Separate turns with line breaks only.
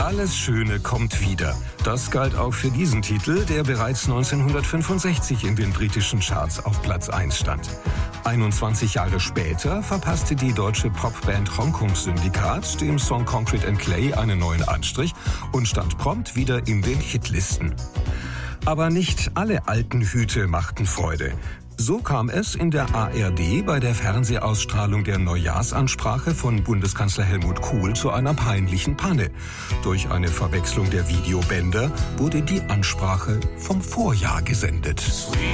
Alles Schöne kommt wieder. Das galt auch für diesen Titel, der bereits 1965 in den britischen Charts auf Platz 1 stand. 21 Jahre später verpasste die deutsche Popband Hongkong Syndikat dem Song Concrete and Clay einen neuen Anstrich und stand prompt wieder in den Hitlisten. Aber nicht alle alten Hüte machten Freude. So kam es in der ARD bei der Fernsehausstrahlung der Neujahrsansprache von Bundeskanzler Helmut Kohl zu einer peinlichen Panne. Durch eine Verwechslung der Videobänder wurde die Ansprache vom Vorjahr gesendet.